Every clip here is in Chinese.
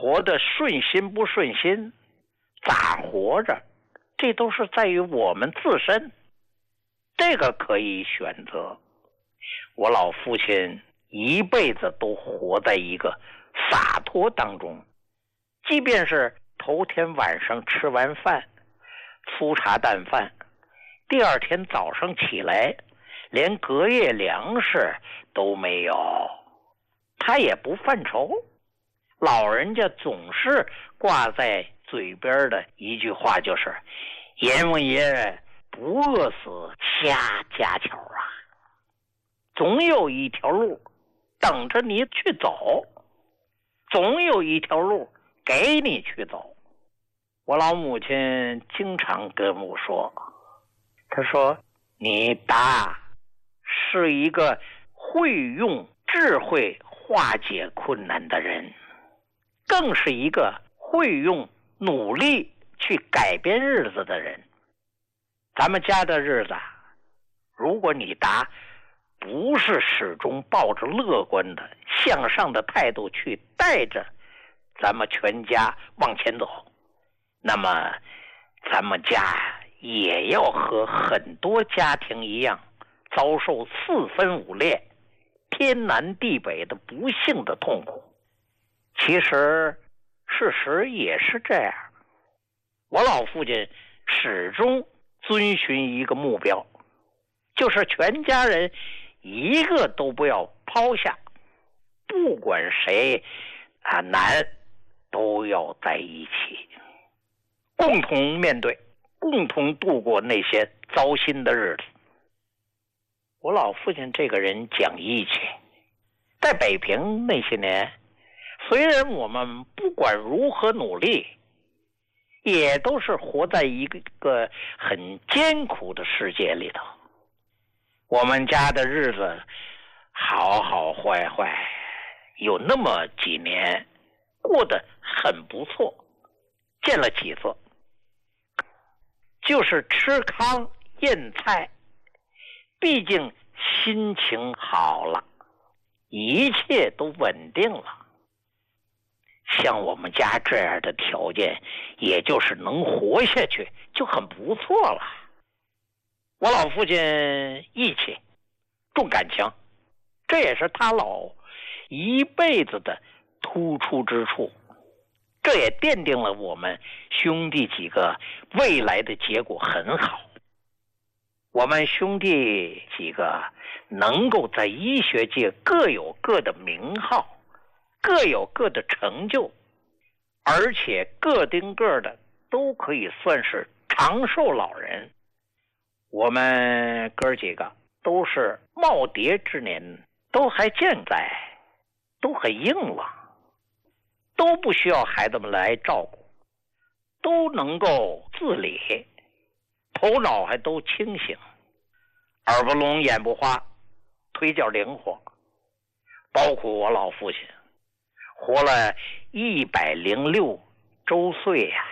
活得顺心不顺心，咋活着，这都是在于我们自身，这个可以选择。我老父亲一辈子都活在一个洒脱当中，即便是头天晚上吃完饭粗茶淡饭，第二天早上起来连隔夜粮食都没有，他也不犯愁。老人家总是挂在嘴边的一句话就是阎王爷不饿死瞎家巧啊，总有一条路等着你去走，总有一条路给你去走。我老母亲经常跟我说，她说你爸是一个会用智慧化解困难的人，更是一个会用努力去改变日子的人。咱们家的日子，如果你答不是始终抱着乐观的向上的态度去带着咱们全家往前走，那么咱们家也要和很多家庭一样遭受四分五裂、天南地北的不幸的痛苦。其实事实也是这样，我老父亲始终遵循一个目标，就是全家人一个都不要抛下，不管谁难都要在一起，共同面对，共同度过那些糟心的日子。我老父亲这个人讲义气，在北平那些年，虽然我们不管如何努力，也都是活在一个很艰苦的世界里头。我们家的日子好好坏坏，有那么几年过得很不错，见了几次，就是吃糠咽菜，毕竟心情好了，一切都稳定了。像我们家这样的条件，也就是能活下去就很不错了。我老父亲义气重感情，这也是他老一辈子的突出之处，这也奠定了我们兄弟几个未来的结果很好。我们兄弟几个能够在医学界各有各的名号，各有各的成就，而且个丁个的都可以算是长寿老人。我们哥几个都是耄耋之年，都还健在，都很硬朗，都不需要孩子们来照顾，都能够自理，头脑还都清醒，耳不聋眼不花，腿脚灵活。包括我老父亲活了106周岁呀，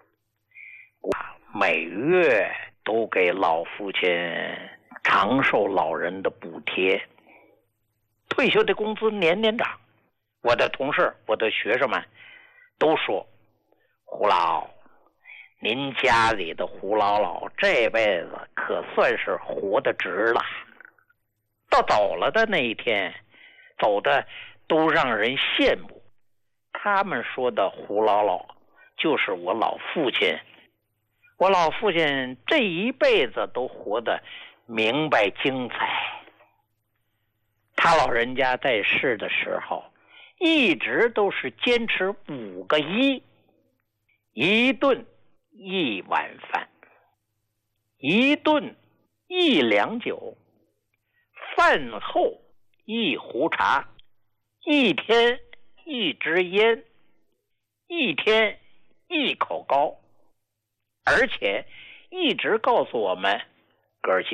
每月都给老父亲长寿老人的补贴，退休的工资年年涨。我的同事，我的学生们都说，胡老，您家里的胡老老这辈子可算是活得值了。到走了的那一天，走的都让人羡慕。他们说的胡老老就是我老父亲。我老父亲这一辈子都活得明白精彩。他老人家在世的时候，一直都是坚持5个1：一顿1碗饭，一顿1两酒，饭后1壶茶，一天1支烟，一天1口糕，而且一直告诉我们哥儿几